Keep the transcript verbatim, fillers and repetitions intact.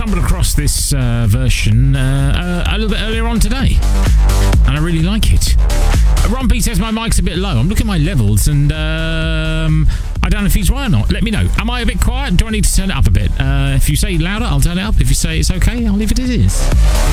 stumbled across this uh, version uh, uh, a little bit earlier on today, and I really like it. Uh, Ron B says my mic's a bit low. I'm looking at my levels, and um, I don't know if he's right or not. Let me know. Am I a bit quiet? Do I need to turn it up a bit? Uh, if you say louder, I'll turn it up. If you say it's okay, I'll leave it as it is.